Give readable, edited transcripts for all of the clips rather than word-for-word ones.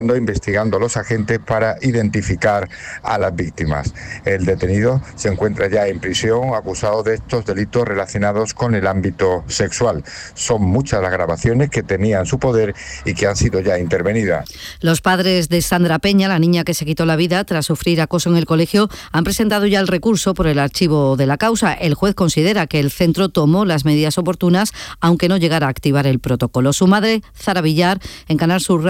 investigando los agentes para identificar a las víctimas. El detenido se encuentra ya en prisión acusado de estos delitos relacionados con el ámbito sexual. Son muchas las grabaciones que tenía en su poder y que han sido ya intervenidas. Los padres de Sandra Peña, la niña que se quitó la vida tras sufrir acoso en el colegio, han presentado ya el recurso por el archivo de la causa. El juez considera que el centro tomó las medidas oportunas, aunque no llegara a activar el protocolo. Su madre, Zara Villar, en Canal Sur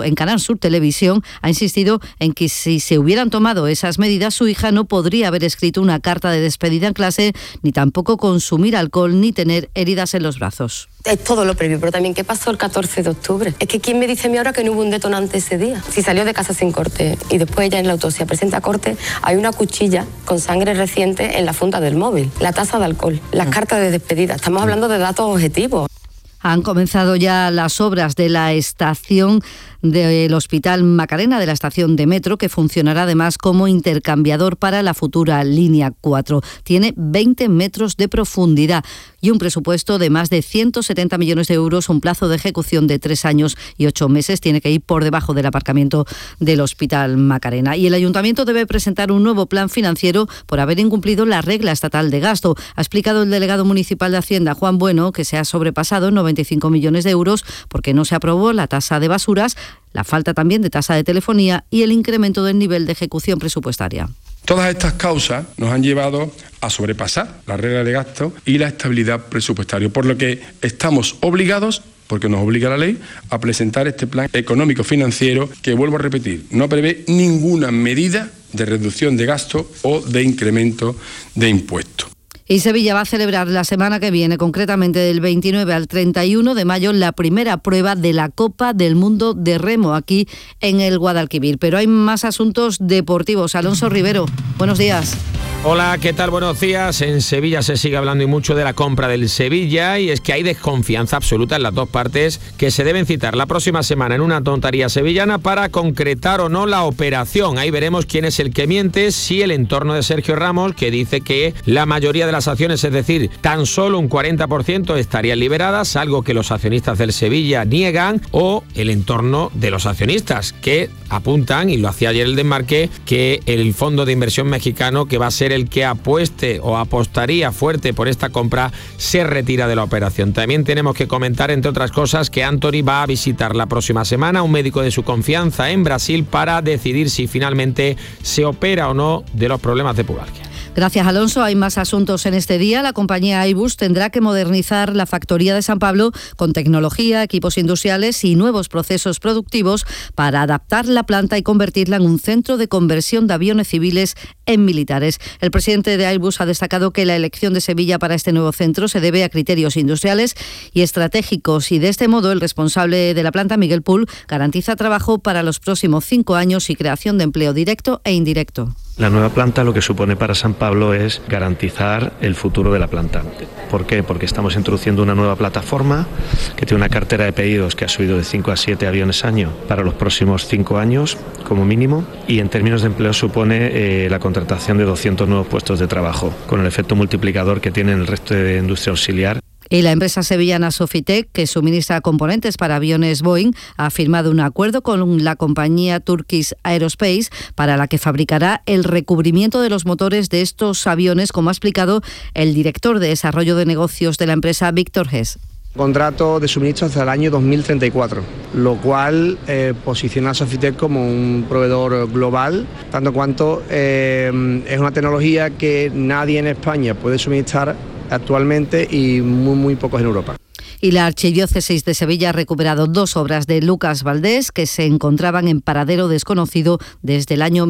Televisión, ha insistido en que si se hubieran tomado esas medidas, su hija no podría haber escrito una carta de despedida en clase, ni tampoco consumir alcohol, ni tener heridas en los brazos. Es todo lo previo, pero también ¿qué pasó el 14 de octubre? Es que ¿quién me dice a mí ahora que no hubo un detonante ese día? Si salió de casa sin corte y después ella en la autopsia presenta corte, hay una cuchilla con sangre reciente en la funda del móvil, la tasa de alcohol, las cartas de despedida. Estamos hablando de datos objetivos. Han comenzado ya las obras de la estación del Hospital Macarena, de la estación de metro, que funcionará además como intercambiador para la futura línea 4. Tiene 20 metros de profundidad y un presupuesto de más de 170 millones de euros, un plazo de ejecución de 3 años y 8 meses. Tiene que ir por debajo del aparcamiento del Hospital Macarena. Y el Ayuntamiento debe presentar un nuevo plan financiero por haber incumplido la regla estatal de gasto. Ha explicado el delegado municipal de Hacienda, Juan Bueno, que se ha sobrepasado 95 millones de euros porque no se aprobó la tasa de basuras, la falta también de tasa de telefonía y el incremento del nivel de ejecución presupuestaria. Todas estas causas nos han llevado a sobrepasar la regla de gasto y la estabilidad presupuestaria, por lo que estamos obligados, porque nos obliga la ley, a presentar este plan económico-financiero que, vuelvo a repetir, no prevé ninguna medida de reducción de gasto o de incremento de impuestos. Y Sevilla va a celebrar la semana que viene, concretamente del 29 al 31 de mayo, la primera prueba de la Copa del Mundo de Remo aquí en el Guadalquivir. Pero hay más asuntos deportivos. Alonso Rivero, buenos días. Hola, ¿qué tal? Buenos días. En Sevilla se sigue hablando y mucho de la compra del Sevilla y es que hay desconfianza absoluta en las dos partes que se deben citar la próxima semana en una notaría sevillana para concretar o no la operación. Ahí veremos quién es el que miente, si el entorno de Sergio Ramos, que dice que la mayoría de las acciones, es decir, tan solo un 40% estarían liberadas, algo que los accionistas del Sevilla niegan, o el entorno de los accionistas, que apuntan, y lo hacía ayer el Desmarque, que el fondo de inversión mexicano, que va a ser el que apueste o apostaría fuerte por esta compra, se retira de la operación. También tenemos que comentar, entre otras cosas, que Anthony va a visitar la próxima semana a un médico de su confianza en Brasil para decidir si finalmente se opera o no de los problemas de pubalgia. Gracias, Alonso. Hay más asuntos en este día. La compañía Airbus tendrá que modernizar la factoría de San Pablo con tecnología, equipos industriales y nuevos procesos productivos para adaptar la planta y convertirla en un centro de conversión de aviones civiles en militares. El presidente de Airbus ha destacado que la elección de Sevilla para este nuevo centro se debe a criterios industriales y estratégicos, y de este modo el responsable de la planta, Miguel Pull, garantiza trabajo para los próximos 5 años y creación de empleo directo e indirecto. La nueva planta lo que supone para San Pablo es garantizar el futuro de la planta. ¿Por qué? Porque estamos introduciendo una nueva plataforma que tiene una cartera de pedidos que ha subido de 5 a 7 aviones año para los próximos 5 años como mínimo, y en términos de empleo supone la contratación de 200 nuevos puestos de trabajo, con el efecto multiplicador que tiene en el resto de industria auxiliar. Y la empresa sevillana Sofitec, que suministra componentes para aviones Boeing, ha firmado un acuerdo con la compañía Turkish Aerospace para la que fabricará el recubrimiento de los motores de estos aviones, como ha explicado el director de desarrollo de negocios de la empresa, Víctor Hess. Contrato de suministro hasta el año 2034, lo cual posiciona a Sofitec como un proveedor global, tanto cuanto es una tecnología que nadie en España puede suministrar actualmente y muy pocos en Europa. Y la Archidiócesis de Sevilla ha recuperado 2 obras de Lucas Valdés que se encontraban en paradero desconocido desde el año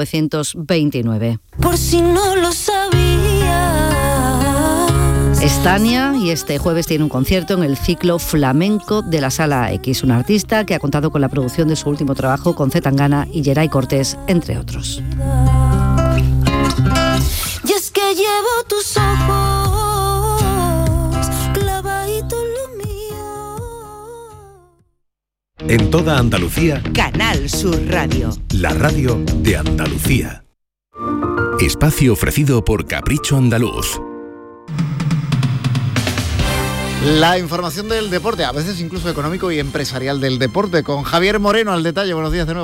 1929. Por si no lo sabías. Estania, y este jueves tiene un concierto en el ciclo flamenco de la Sala X, un artista que ha contado con la producción de su último trabajo con C. Tangana y Geray Cortés, entre otros. Y es que llevo tus ojos clavaditos lo mío. En toda Andalucía, Canal Sur Radio, la radio de Andalucía. Espacio ofrecido por Capricho Andaluz. La información del deporte, a veces incluso económico y empresarial del deporte, con Javier Moreno al detalle. Buenos días de nuevo.